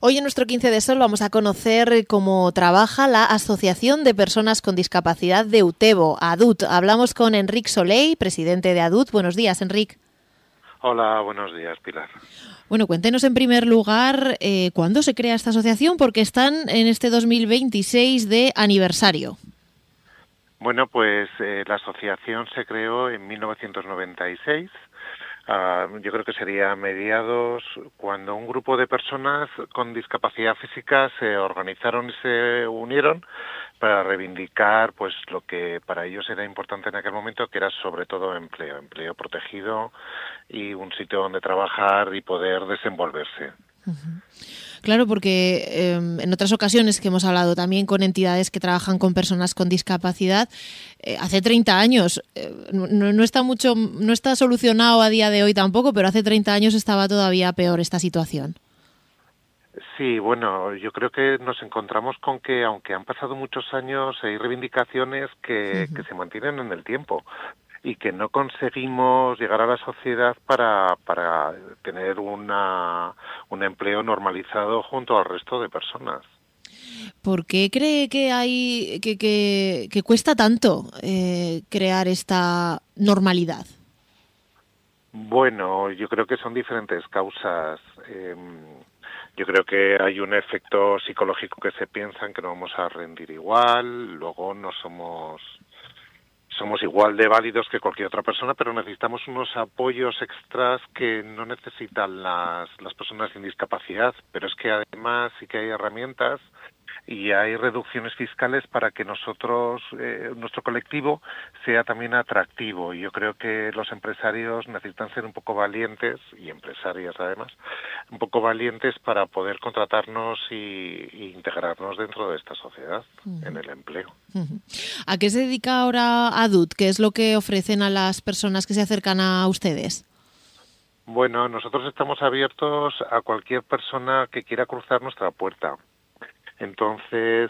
Hoy en nuestro 15 de Sol vamos a conocer cómo trabaja la Asociación de Personas con Discapacidad de Utebo, ADUT. Hablamos con Enric Soleil, presidente de ADUT. Buenos días, Enric. Hola, buenos días, Pilar. Bueno, cuéntenos en primer lugar cuándo se crea esta asociación, porque están en este 2026 de aniversario. Bueno, pues la asociación se creó en 1996. Yo creo que sería a mediados, cuando un grupo de personas con discapacidad física se organizaron y se unieron para reivindicar pues lo que para ellos era importante en aquel momento, que era sobre todo empleo protegido y un sitio donde trabajar y poder desenvolverse. Uh-huh. Claro, porque en otras ocasiones que hemos hablado también con entidades que trabajan con personas con discapacidad, hace 30 años, no está solucionado a día de hoy tampoco, pero hace 30 años estaba todavía peor esta situación. Sí, bueno, yo creo que nos encontramos con que, aunque han pasado muchos años, hay reivindicaciones que se mantienen en el tiempo y que no conseguimos llegar a la sociedad para tener un empleo normalizado junto al resto de personas. ¿Por qué cree que cuesta tanto crear esta normalidad? Bueno, yo creo que son diferentes causas. Yo creo que hay un efecto psicológico que se piensa en que no vamos a rendir igual, luego no somos igual de válidos que cualquier otra persona, pero necesitamos unos apoyos extras que no necesitan las personas sin discapacidad. Pero es que además sí que hay herramientas y hay reducciones fiscales para que nosotros, nuestro colectivo, sea también atractivo. Y yo creo que los empresarios necesitan ser un poco valientes, y empresarias además, un poco valientes para poder contratarnos y integrarnos dentro de esta sociedad, en el empleo. ¿A qué se dedica ahora ADUT? ¿Qué es lo que ofrecen a las personas que se acercan a ustedes? Bueno, nosotros estamos abiertos a cualquier persona que quiera cruzar nuestra puerta. Entonces,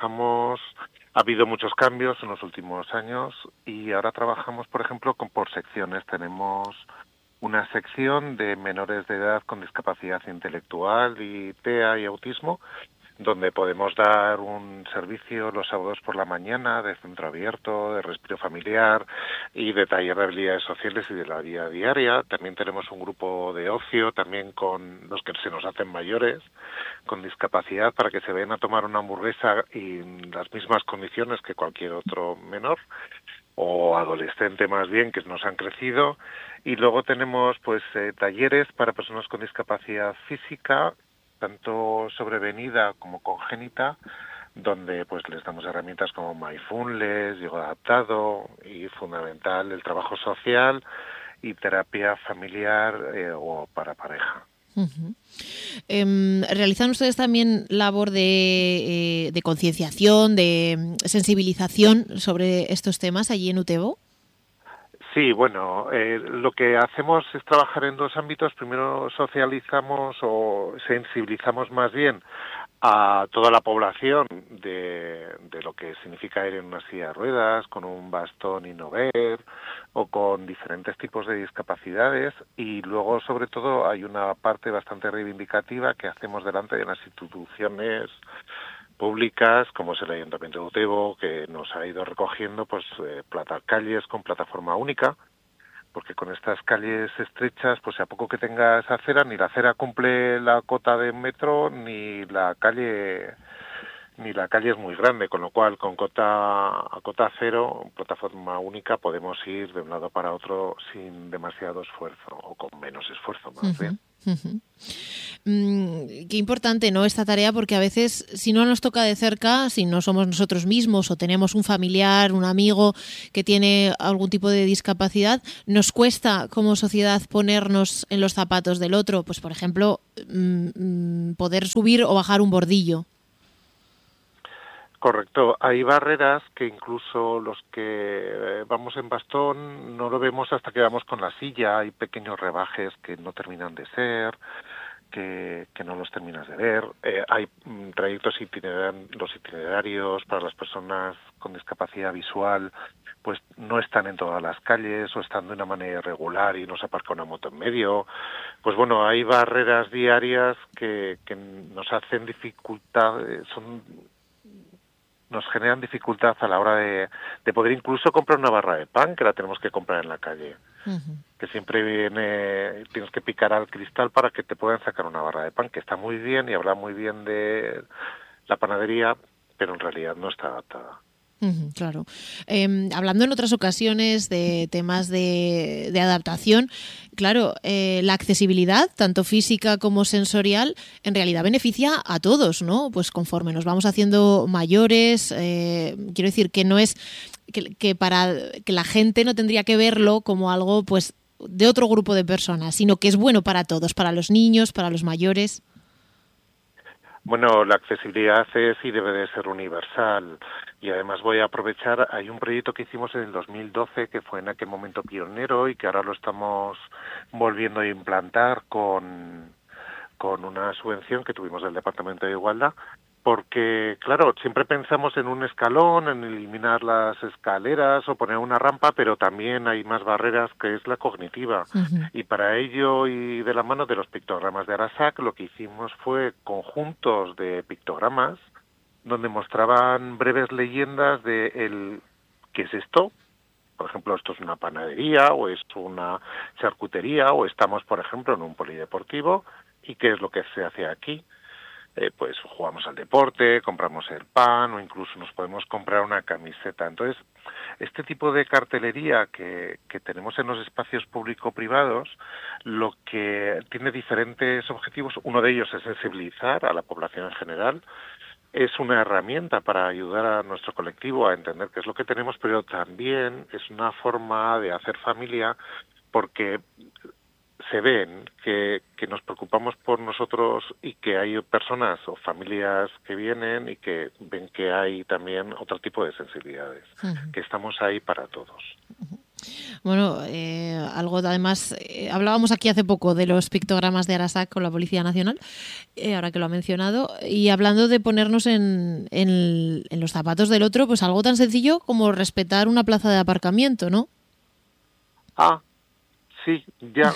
ha habido muchos cambios en los últimos años y ahora trabajamos, por ejemplo, por secciones. Tenemos una sección de menores de edad con discapacidad intelectual y TEA y autismo, donde podemos dar un servicio los sábados por la mañana de centro abierto, de respiro familiar y de taller de habilidades sociales y de la vida diaria. También tenemos un grupo de ocio, también con los que se nos hacen mayores, con discapacidad, para que se vayan a tomar una hamburguesa y en las mismas condiciones que cualquier otro menor o adolescente más bien, que nos han crecido. Y luego tenemos pues talleres para personas con discapacidad física, tanto sobrevenida como congénita, donde pues les damos herramientas como mindfulness, yoga adaptado y fundamental el trabajo social y terapia familiar o para pareja. Uh-huh. ¿Realizan ustedes también labor de concienciación, de sensibilización sobre estos temas allí en Utebo? Sí, bueno, lo que hacemos es trabajar en dos ámbitos. Primero socializamos o sensibilizamos más bien a toda la población de lo que significa ir en una silla de ruedas, con un bastón y no ver, o con diferentes tipos de discapacidades. Y luego, sobre todo, hay una parte bastante reivindicativa que hacemos delante de las instituciones públicas, como es el Ayuntamiento de Utebo, que nos ha ido recogiendo pues calles con plataforma única, porque con estas calles estrechas, pues a poco que tengas acera, ni la acera cumple la cota de metro, ni la calle es muy grande, con lo cual con a cota cero, plataforma única, podemos ir de un lado para otro sin demasiado esfuerzo, o con menos esfuerzo más bien. Uh-huh. Qué importante, ¿no?, esta tarea, porque a veces si no nos toca de cerca, si no somos nosotros mismos o tenemos un familiar, un amigo que tiene algún tipo de discapacidad, nos cuesta como sociedad ponernos en los zapatos del otro. Pues por ejemplo, poder subir o bajar un bordillo. Correcto, hay barreras que incluso los que vamos en bastón no lo vemos hasta que vamos con la silla. Hay pequeños rebajes que no terminan de ser, que no los terminas de ver. Hay trayectos los itinerarios para las personas con discapacidad visual, pues no están en todas las calles o están de una manera irregular y no se aparca una moto en medio. Pues bueno, hay barreras diarias que nos hacen dificultad, nos generan dificultad a la hora de poder incluso comprar una barra de pan, que la tenemos que comprar en la calle. Ujú. Que siempre tienes que picar al cristal para que te puedan sacar una barra de pan, que está muy bien y habla muy bien de la panadería, pero en realidad no está adaptada. Claro. Hablando en otras ocasiones de temas de adaptación, claro, la accesibilidad, tanto física como sensorial, en realidad beneficia a todos, ¿no? Pues conforme nos vamos haciendo mayores, quiero decir que no es que para que la gente no tendría que verlo como algo, pues, de otro grupo de personas, sino que es bueno para todos, para los niños, para los mayores. Bueno, la accesibilidad es y debe de ser universal. Y además voy a aprovechar, hay un proyecto que hicimos en el 2012 que fue en aquel momento pionero y que ahora lo estamos volviendo a implantar con una subvención que tuvimos del Departamento de Igualdad, porque, claro, siempre pensamos en un escalón, en eliminar las escaleras o poner una rampa, pero también hay más barreras, que es la cognitiva. Uh-huh. Y para ello, y de la mano de los pictogramas de Arasac, lo que hicimos fue conjuntos de pictogramas donde mostraban breves leyendas de qué es esto. Por ejemplo, esto es una panadería o es una charcutería o estamos, por ejemplo, en un polideportivo. ¿Y qué es lo que se hace aquí? Pues jugamos al deporte, compramos el pan o incluso nos podemos comprar una camiseta. Entonces, este tipo de cartelería que tenemos en los espacios público-privados, lo que tiene diferentes objetivos. Uno de ellos es sensibilizar a la población en general. Es una herramienta para ayudar a nuestro colectivo a entender qué es lo que tenemos, pero también es una forma de hacer familia porque se ven que nos preocupamos por nosotros y que hay personas o familias que vienen y que ven que hay también otro tipo de sensibilidades, que estamos ahí para todos. Bueno, algo además, hablábamos aquí hace poco de los pictogramas de Arasac con la Policía Nacional, ahora que lo ha mencionado, y hablando de ponernos en los zapatos del otro, pues algo tan sencillo como respetar una plaza de aparcamiento, ¿no? Ah, sí, ya.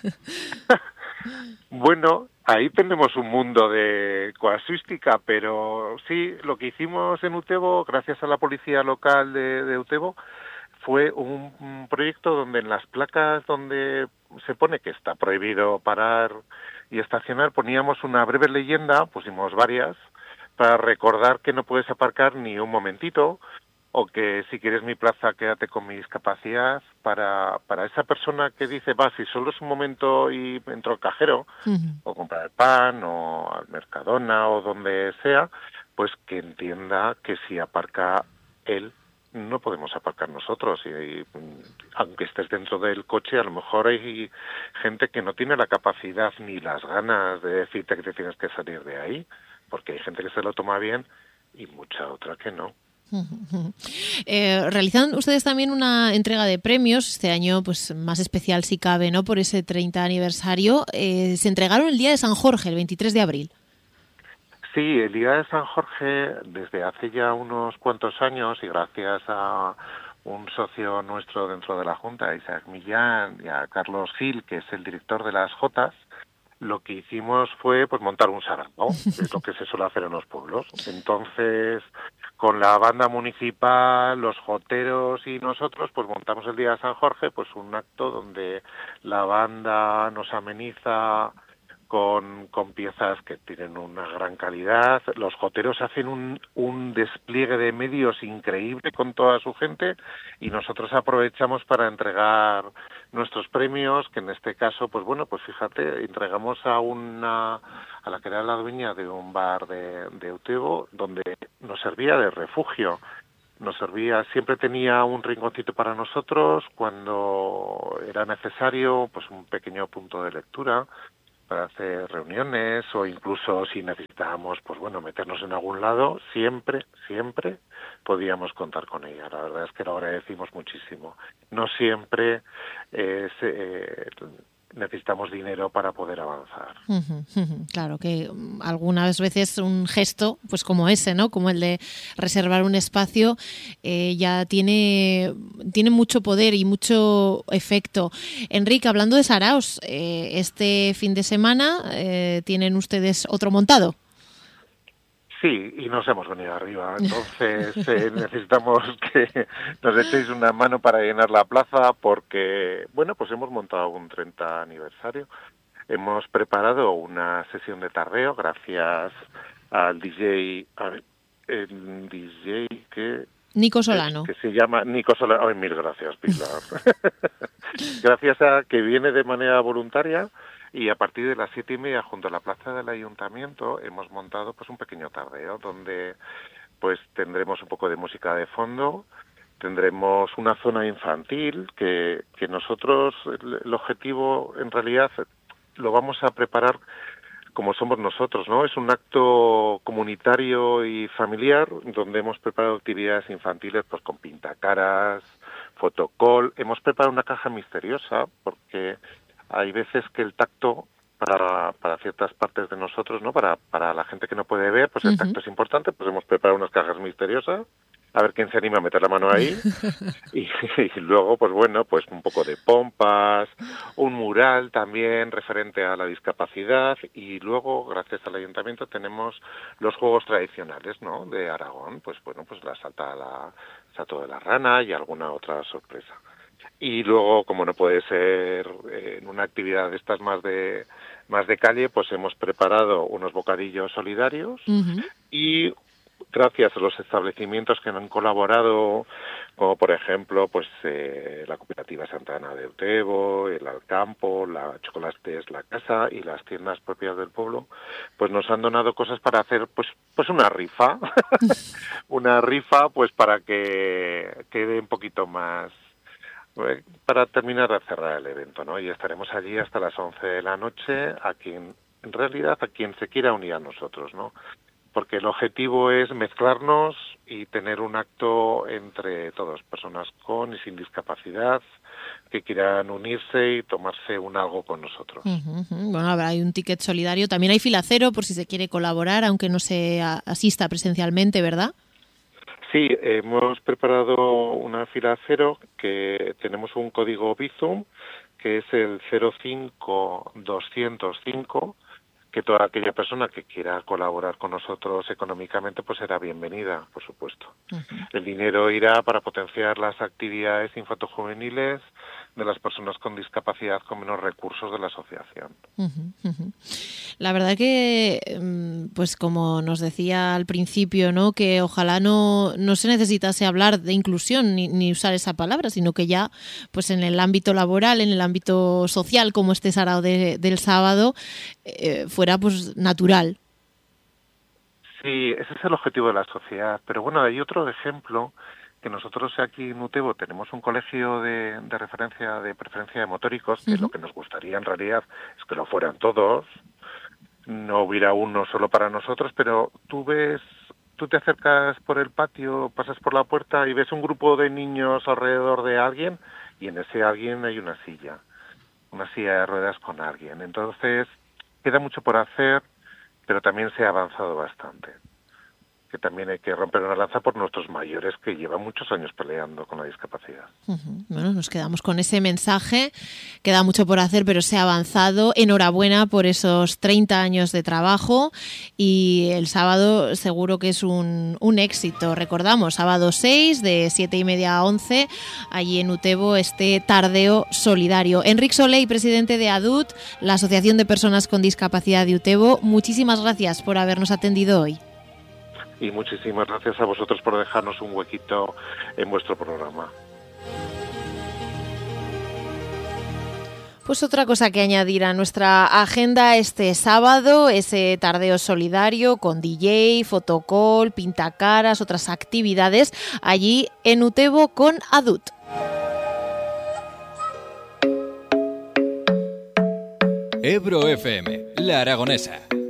Bueno, ahí tenemos un mundo de casuística, pero sí, lo que hicimos en Utebo, gracias a la policía local de Utebo, fue un proyecto donde en las placas donde se pone que está prohibido parar y estacionar, poníamos una breve leyenda, pusimos varias, para recordar que no puedes aparcar ni un momentito, o que si quieres mi plaza quédate con mi discapacidad, para esa persona que dice, va, si solo es un momento y entro al cajero, o comprar el pan, o al Mercadona, o donde sea, pues que entienda que si aparca él, no podemos aparcar nosotros. Y aunque estés dentro del coche, a lo mejor hay gente que no tiene la capacidad ni las ganas de decirte que te tienes que salir de ahí, porque hay gente que se lo toma bien y mucha otra que no. Realizan ustedes también una entrega de premios este año, pues más especial si cabe, ¿no? Por ese 30 aniversario. Se entregaron el día de San Jorge, el 23 de abril. Sí, el día de San Jorge, desde hace ya unos cuantos años y gracias a un socio nuestro dentro de la Junta, Isaac Millán, y a Carlos Gil, que es el director de las Jotas, lo que hicimos fue pues montar un sarao, que es lo que se suele hacer en los pueblos. Entonces, con la banda municipal, los joteros y nosotros, pues montamos el día de San Jorge, pues un acto donde la banda nos ameniza con piezas que tienen una gran calidad. Los joteros hacen un despliegue de medios increíble con toda su gente y nosotros aprovechamos para entregar nuestros premios, que en este caso, pues bueno, pues fíjate, entregamos a la que era la dueña de un bar de Utebo, donde nos servía de refugio. Nos servía, siempre tenía un rinconcito para nosotros, cuando era necesario, pues un pequeño punto de lectura para hacer reuniones o incluso si necesitábamos, pues bueno, meternos en algún lado, siempre podíamos contar con ella. La verdad es que lo agradecimos muchísimo. No siempre necesitamos dinero para poder avanzar. Claro, que algunas veces un gesto, pues como ese, ¿no? Como el de reservar un espacio, ya tiene mucho poder y mucho efecto. Enrique, hablando de saraos, este fin de semana tienen ustedes otro montado. Sí, y nos hemos venido arriba, entonces necesitamos que nos echéis una mano para llenar la plaza porque, bueno, pues hemos montado un 30 aniversario. Hemos preparado una sesión de tardeo gracias al DJ, el DJ Nico Solano. Que se llama Nico Solano. Ay, mil gracias, Pilar. Gracias a que viene de manera voluntaria. Y a partir de las 7:30, junto a la plaza del Ayuntamiento, hemos montado pues un pequeño tardeo donde pues tendremos un poco de música de fondo, tendremos una zona infantil que nosotros, el objetivo en realidad lo vamos a preparar como somos nosotros, ¿no? Es un acto comunitario y familiar donde hemos preparado actividades infantiles pues con pintacaras, fotocall. Hemos preparado una caja misteriosa porque hay veces que el tacto para ciertas partes de nosotros, ¿no? Para la gente que no puede ver, pues el tacto es importante, pues hemos preparado unas cajas misteriosas, a ver quién se anima a meter la mano ahí, y luego, pues bueno, pues un poco de pompas, un mural también referente a la discapacidad, y luego, gracias al Ayuntamiento, tenemos los juegos tradicionales, ¿no? De Aragón, pues bueno, pues la salto de la rana y alguna otra sorpresa. Y luego, como no puede ser en una actividad de estas más de calle, pues hemos preparado unos bocadillos solidarios y gracias a los establecimientos que han colaborado, como por ejemplo pues la Cooperativa Santa Ana de Utebo, el Alcampo, la Chocolates La Casa y las tiendas propias del pueblo, pues nos han donado cosas para hacer pues una rifa, una rifa pues para que quede un poquito más para terminar de cerrar el evento, ¿no? Y estaremos allí hasta las 11 de la noche, a quien se quiera unir a nosotros, ¿no? Porque el objetivo es mezclarnos y tener un acto entre todos, personas con y sin discapacidad, que quieran unirse y tomarse algo con nosotros. Bueno, hay un ticket solidario, también hay fila cero por si se quiere colaborar, aunque no se asista presencialmente, ¿verdad? Sí, hemos preparado una fila cero que tenemos un código Bizum que es el 05205, que toda aquella persona que quiera colaborar con nosotros económicamente pues será bienvenida, por supuesto. El dinero irá para potenciar las actividades infantojuveniles de las personas con discapacidad con menos recursos de la asociación. La verdad que, pues como nos decía al principio, ¿no? Que ojalá no se necesitase hablar de inclusión ni usar esa palabra, sino que ya pues en el ámbito laboral, en el ámbito social, como este sarao del sábado, fuera pues natural. Sí, ese es el objetivo de la sociedad. Pero bueno, hay otro ejemplo que nosotros aquí en Utebo tenemos un colegio de referencia de preferencia de motóricos, que lo que nos gustaría en realidad es que lo fueran todos, no hubiera uno solo para nosotros, pero tú te acercas por el patio, pasas por la puerta y ves un grupo de niños alrededor de alguien y en ese alguien hay una silla de ruedas con alguien. Entonces, queda mucho por hacer, pero también se ha avanzado bastante. Que también hay que romper una lanza por nuestros mayores que llevan muchos años peleando con la discapacidad. Bueno, nos quedamos con ese mensaje. Queda mucho por hacer, pero se ha avanzado. Enhorabuena por esos 30 años de trabajo y el sábado seguro que es un éxito. Recordamos, sábado 6 de 7:30 a 11, allí en Utebo, este tardeo solidario. Enric Soley, presidente de ADUT, la Asociación de Personas con Discapacidad de Utebo, muchísimas gracias por habernos atendido hoy. Y muchísimas gracias a vosotros por dejarnos un huequito en vuestro programa. Pues otra cosa que añadir a nuestra agenda este sábado, ese tardeo solidario con DJ, fotocall, pintacaras, otras actividades allí en Utebo con ADUT. Ebro FM, La Aragonesa.